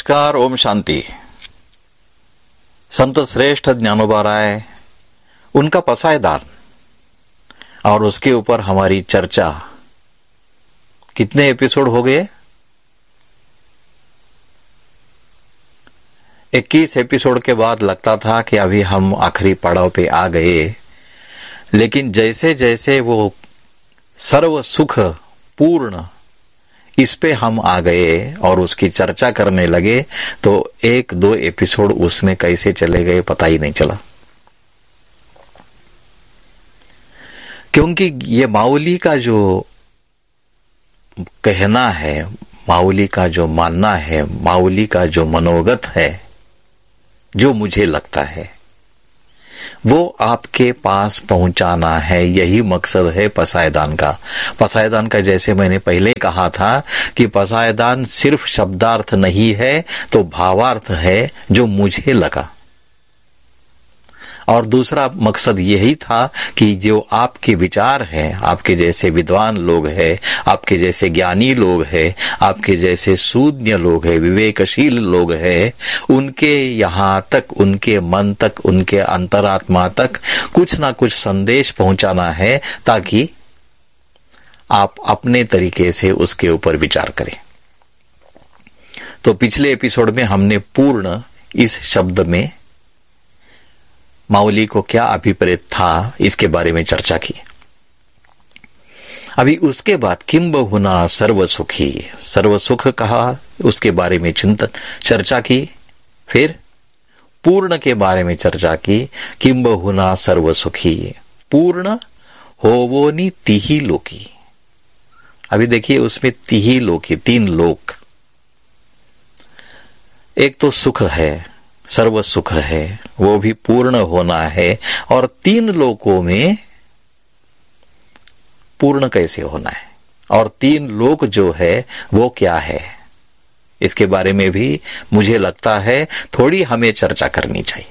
नमस्कार, ओम शांति। संत श्रेष्ठ ज्ञानोबा राय, उनका पसायदान और उसके ऊपर हमारी चर्चा कितने एपिसोड हो गए? 21 एपिसोड के बाद लगता था कि अभी हम आखिरी पड़ाव पे आ गए, लेकिन जैसे जैसे वो सर्व सुख पूर्ण इस पे हम आ गए और उसकी चर्चा करने लगे तो 1-2 एपिसोड उसमें कैसे चले गए पता ही नहीं चला। क्योंकि ये माऊली का जो कहना है, माऊली का जो मानना है, माऊली का जो मनोगत है, जो मुझे लगता है वो आपके पास पहुंचाना है। यही मकसद है पसायदान का। पसायदान का जैसे मैंने पहले कहा था कि पसायदान सिर्फ शब्दार्थ नहीं है तो भावार्थ है जो मुझे लगा। और दूसरा मकसद यही था कि जो आपके विचार हैं, आपके जैसे विद्वान लोग हैं, आपके जैसे ज्ञानी लोग हैं, आपके जैसे सूज्ञ लोग हैं, विवेकशील लोग हैं, उनके यहाँ तक, उनके मन तक, उनके अंतरात्मा तक कुछ ना कुछ संदेश पहुंचाना है ताकि आप अपने तरीके से उसके ऊपर विचार करें। तो पिछले एपिसोड में हमने पूर्ण इस शब्द में माऊली को क्या अभिप्रेत था इसके बारे में चर्चा की। अभी उसके बाद किंबहुना सर्व सुखी, सर्व सुख कहा, उसके बारे में चिंतन चर्चा की। फिर पूर्ण के बारे में चर्चा की। किंबहुना सर्व सुखी, पूर्ण होवोनी तिही लोकी। अभी देखिए उसमें तिही लोकी, 3 लोक। एक तो सुख है, सर्व सुख है, वो भी पूर्ण होना है। और 3 लोकों में पूर्ण कैसे होना है और 3 लोक जो है वो क्या है, इसके बारे में भी मुझे लगता है थोड़ी हमें चर्चा करनी चाहिए।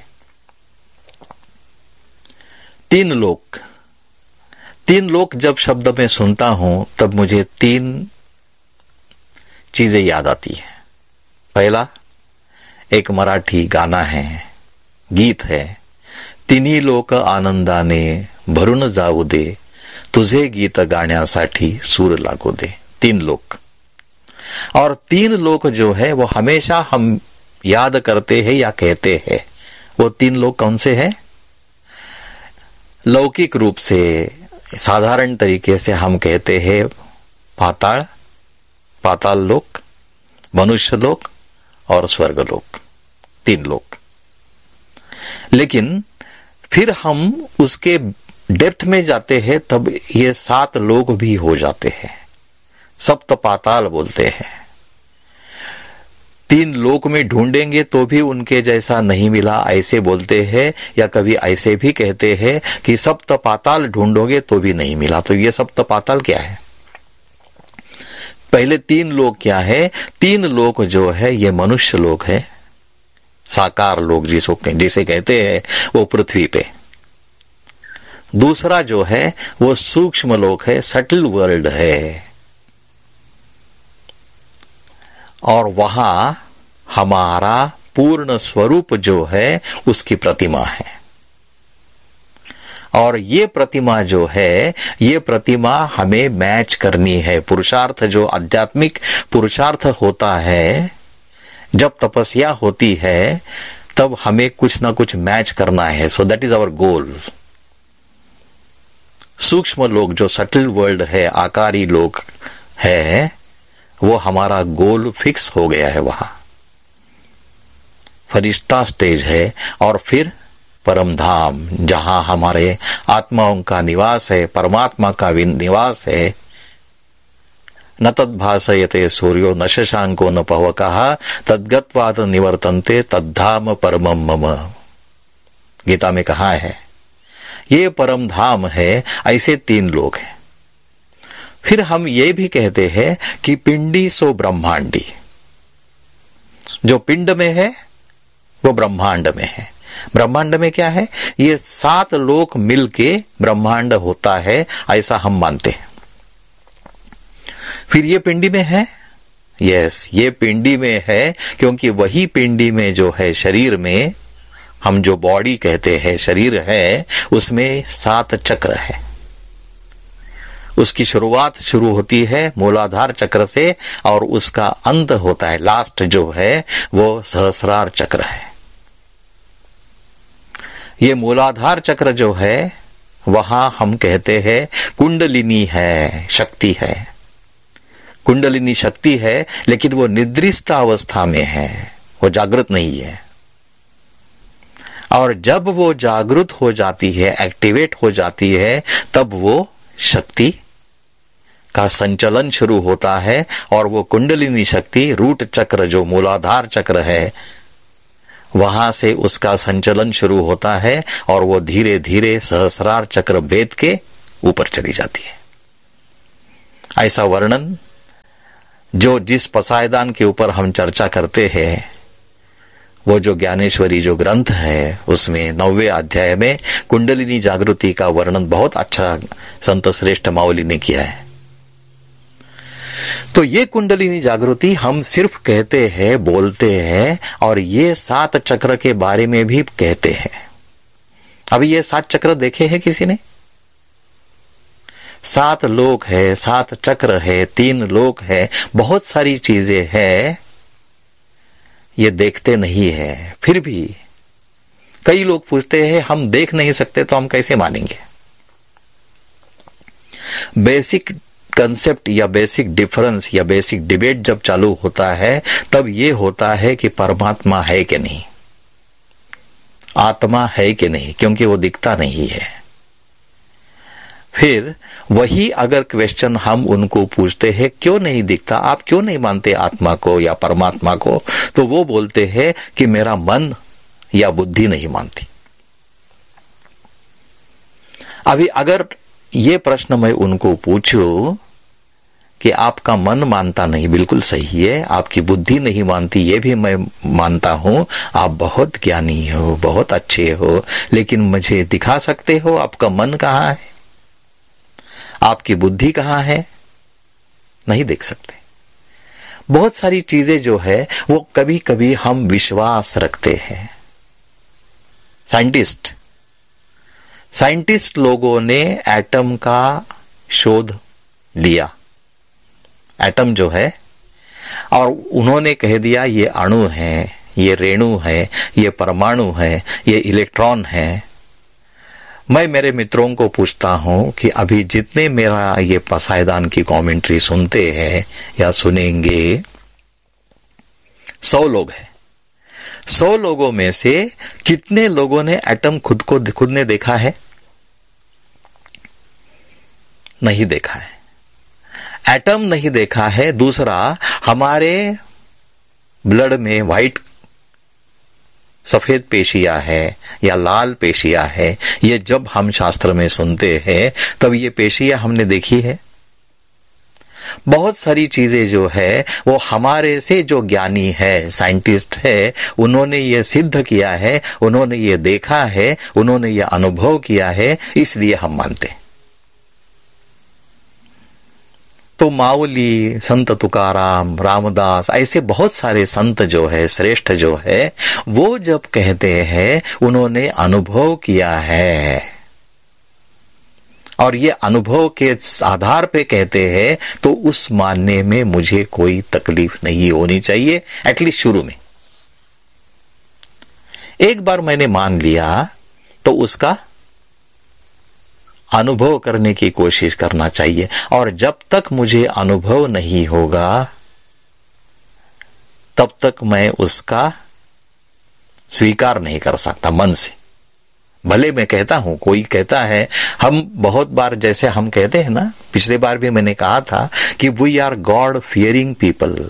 3 लोक, 3 लोक जब शब्द में सुनता हूं तब मुझे 3 चीजें याद आती है। पहला, एक मराठी गाना है, गीत है, तिन्ही लोक आनंदाने भरून जाऊ दे, तुझे गीत गाण्यासाठी सूर लागू दे। 3 लोक। और 3 लोक जो है वो हमेशा हम याद करते हैं या कहते हैं। वो 3 लोक कौन से हैं? लौकिक रूप से, साधारण तरीके से हम कहते हैं पाताल, पाताल लोक, मनुष्य लोक और स्वर्ग लोक। 3 लोक। लेकिन फिर हम उसके डेप्थ में जाते हैं तब ये 7 लोक भी हो जाते हैं। सप्त पाताल बोलते हैं। 3 लोक में ढूंढेंगे तो भी उनके जैसा नहीं मिला ऐसे बोलते हैं, या कभी ऐसे भी कहते हैं कि सप्त पाताल ढूंढोगे तो भी नहीं मिला। तो ये सप्त पाताल क्या है? पहले 3 लोक क्या है? 3 लोक जो है ये मनुष्य लोक है, साकार लोक जिसे कहते हैं, वो पृथ्वी पे। दूसरा जो है वो सूक्ष्म लोक है, सटल वर्ल्ड है, और वहां हमारा पूर्ण स्वरूप जो है उसकी प्रतिमा है। और ये प्रतिमा जो है, ये प्रतिमा हमें मैच करनी है। पुरुषार्थ जो आध्यात्मिक पुरुषार्थ होता है, जब तपस्या होती है तब हमें कुछ ना कुछ मैच करना है। So that is our goal. सूक्ष्म लोक जो सटल वर्ल्ड है, आकारी लोक है, वो हमारा गोल फिक्स हो गया है। वहां फरिश्ता स्टेज है। और फिर परम धाम, जहां हमारे आत्माओं का निवास है, परमात्मा का निवास है। न तद्भासयते सूर्यो न शशांको न पवकः तद्गत्वात् निवर्तन्ते तद्धाम परमं मम। गीता में कहा है ये परम धाम है। ऐसे 3 लोक हैं। फिर हम ये भी कहते हैं कि पिंडी सो ब्रह्मांडी। जो पिंड में है वो ब्रह्मांड में है। ब्रह्मांड में क्या है? ये 7 लोक मिलके ब्रह्मांड होता है, ऐसा हम मानते हैं। फिर ये पिंडी में है, यस, ये पिंडी में है, क्योंकि वही पिंडी में जो है शरीर में, हम जो बॉडी कहते हैं शरीर है, उसमें 7 चक्र है। उसकी शुरुआत शुरू होती है मूलाधार चक्र से और उसका अंत होता है, लास्ट जो है वो सहस्रार चक्र है। ये मूलाधार चक्र जो है वहां हम कहते हैं कुंडलिनी है, शक्ति है, कुंडलिनी शक्ति है, लेकिन वो निद्रिस्त अवस्था में है, वो जागृत नहीं है। और जब वो जागृत हो जाती है, एक्टिवेट हो जाती है, तब वो शक्ति का संचलन शुरू होता है और वो कुंडलिनी शक्ति रूट चक्र जो मूलाधार चक्र है वहां से उसका संचलन शुरू होता है और वो धीरे धीरे सहस्रार चक्र भेद के ऊपर चली जाती है। ऐसा वर्णन जो जिस पसायदान के ऊपर हम चर्चा करते हैं, वो जो ज्ञानेश्वरी जो ग्रंथ है उसमें 9वें अध्याय में कुंडलिनी जागृति का वर्णन बहुत अच्छा संत श्रेष्ठ माउली ने किया है। तो ये कुंडलिनी जागृति हम सिर्फ कहते हैं, बोलते हैं, और ये 7 चक्र के बारे में भी कहते हैं। अभी ये 7 चक्र देखे हैं किसी ने? 7 लोक है, 7 चक्र है, 3 लोक है, बहुत सारी चीजें हैं, ये देखते नहीं है। फिर भी कई लोग पूछते हैं हम देख नहीं सकते तो हम कैसे मानेंगे? बेसिक कंसेप्ट या बेसिक डिफरेंस या बेसिक डिबेट जब चालू होता है तब ये होता है कि परमात्मा है कि नहीं, आत्मा है कि नहीं, क्योंकि वो दिखता नहीं है। फिर वही अगर क्वेश्चन हम उनको पूछते हैं क्यों नहीं दिखता, आप क्यों नहीं मानते आत्मा को या परमात्मा को, तो वो बोलते हैं कि मेरा मन या बुद्धि नहीं मानती। अभी अगर ये प्रश्न मैं उनको पूछूं कि आपका मन मानता नहीं, बिल्कुल सही है, आपकी बुद्धि नहीं मानती, ये भी मैं मानता हूं, आप बहुत ज्ञानी हो, बहुत अच्छे हो, लेकिन मुझे दिखा सकते हो आपका मन कहाँ है, आपकी बुद्धि कहाँ है? नहीं देख सकते। बहुत सारी चीजें जो है वो कभी कभी हम विश्वास रखते हैं। साइंटिस्ट लोगों ने एटम का शोध लिया, एटम जो है, और उन्होंने कह दिया ये अणु है, ये रेणु है, ये परमाणु है, ये इलेक्ट्रॉन है। मैं मेरे मित्रों को पूछता हूं कि अभी जितने मेरा ये पसायदान की कमेंट्री सुनते हैं या सुनेंगे, 100 लोग हैं, 100 लोगों में से कितने लोगों ने एटम खुद ने देखा है? नहीं देखा है, एटम नहीं देखा है। दूसरा, हमारे ब्लड में व्हाइट सफेद पेशियां है या लाल पेशियां है, ये जब हम शास्त्र में सुनते हैं तब ये पेशियां हमने देखी है। बहुत सारी चीजें जो है वो हमारे से जो ज्ञानी है, साइंटिस्ट है, उन्होंने ये सिद्ध किया है, उन्होंने ये देखा है, उन्होंने ये अनुभव किया है, इसलिए हम मानते हैं। तो माउली, संत तुकाराम, रामदास, ऐसे बहुत सारे संत जो है, श्रेष्ठ जो है, वो जब कहते हैं उन्होंने अनुभव किया है, और ये अनुभव के आधार पे कहते हैं, तो उस मानने में मुझे कोई तकलीफ नहीं होनी चाहिए, एटलीस्ट शुरू में। एक बार मैंने मान लिया तो उसका अनुभव करने की कोशिश करना चाहिए, और जब तक मुझे अनुभव नहीं होगा तब तक मैं उसका स्वीकार नहीं कर सकता मन से। भले मैं कहता हूं, कोई कहता है, हम बहुत बार जैसे हम कहते हैं ना, पिछले बार भी मैंने कहा था कि we are God fearing people.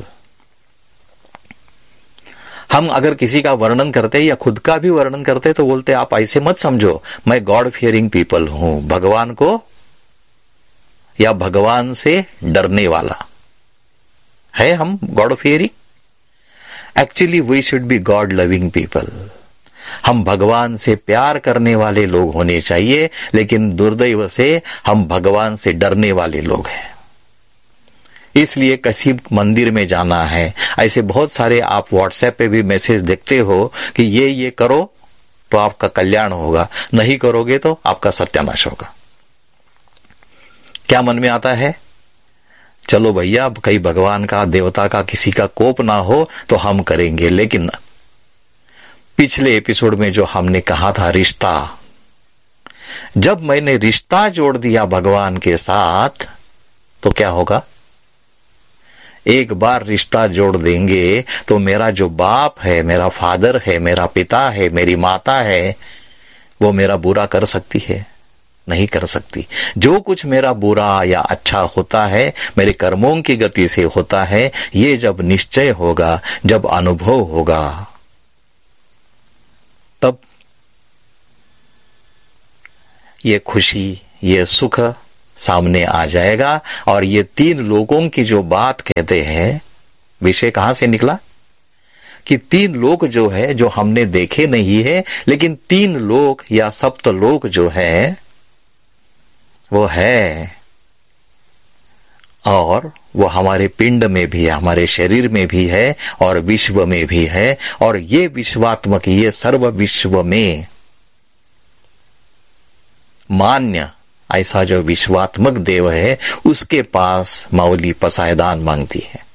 हम अगर किसी का वर्णन करते या खुद का भी वर्णन करते तो बोलते आप ऐसे मत समझो, मैं गॉड फियरिंग पीपल हूं, भगवान को या भगवान से डरने वाला है हम God fearing. Actually we should be God loving people. हम भगवान से प्यार करने वाले लोग होने चाहिए, लेकिन दुर्दैव से हम भगवान से डरने वाले लोग हैं। इसलिए किसी मंदिर में जाना है। ऐसे बहुत सारे आप व्हाट्सएप पे भी मैसेज देखते हो कि ये करो तो आपका कल्याण होगा, नहीं करोगे तो आपका सत्यानाश होगा। क्या मन में आता है? चलो भैया, कहीं भगवान का, देवता का, किसी का कोप ना हो तो हम करेंगे। लेकिन पिछले एपिसोड में जो हमने कहा था रिश्ता, जब मैंने रिश्ता जोड़ दिया भगवान के साथ तो क्या होगा? एक बार रिश्ता जोड़ देंगे तो मेरा जो बाप है, मेरा फादर है, मेरा पिता है, मेरी माता है, वो मेरा बुरा कर सकती है? नहीं कर सकती। जो कुछ मेरा बुरा या अच्छा होता है मेरे कर्मों की गति से होता है। ये जब निश्चय होगा, जब अनुभव होगा, तब ये खुशी, ये सुख सामने आ जाएगा। और ये 3 लोगों की जो बात कहते हैं, विषय कहां से निकला कि 3 लोक जो है, जो हमने देखे नहीं है, लेकिन 3 लोक या सप्तलोक जो है वो है, और वो हमारे पिंड में भी है, हमारे शरीर में भी है और विश्व में भी है। और ये विश्वात्मक, ये सर्व विश्व में मान्य ऐसा जो विश्वात्मक देव है, उसके पास मावली पसायदान मांगती है।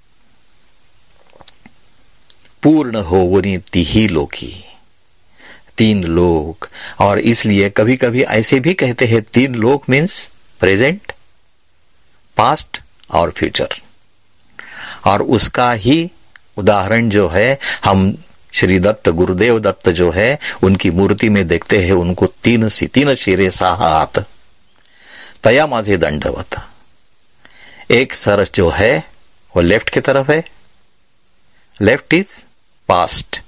पूर्ण हो वनी तिही लोकी, 3 लोक। और इसलिए कभी कभी ऐसे भी कहते हैं 3 लोक मीन्स प्रेजेंट, पास्ट और फ्यूचर। और उसका ही उदाहरण जो है हम श्री दत्त, गुरुदेव दत्त जो है, उनकी मूर्ति में देखते हैं। उनको 3 शिरे 6 हात, तया माझे दंडवत। एक सर जो है वो लेफ्ट की तरफ है, लेफ्ट इज पास्ट,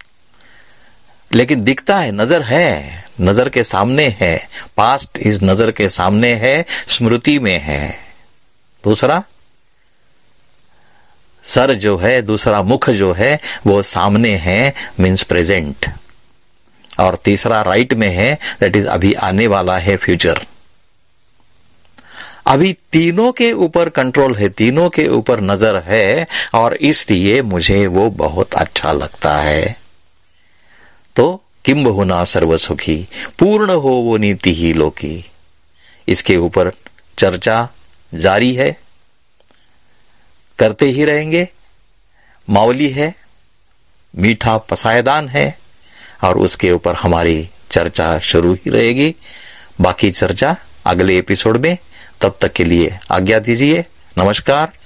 लेकिन दिखता है, नजर है, नजर के सामने है। पास्ट इज नजर के सामने है, स्मृति में है। दूसरा सर जो है, दूसरा मुख जो है वो सामने है, मीन्स प्रेजेंट। और तीसरा राइट में है, दैट इज अभी आने वाला है, फ्यूचर। अभी तीनों के ऊपर कंट्रोल है, तीनों के ऊपर नजर है, और इसलिए मुझे वो बहुत अच्छा लगता है। तो किंब होना सर्वसुखी, पूर्ण हो वो नीति ही लोकी। इसके ऊपर चर्चा जारी है, करते ही रहेंगे। मावली है, मीठा पसायदान है, और उसके ऊपर हमारी चर्चा शुरू ही रहेगी। बाकी चर्चा अगले एपिसोड में। तब तक के लिए आज्ञा दीजिए। नमस्कार।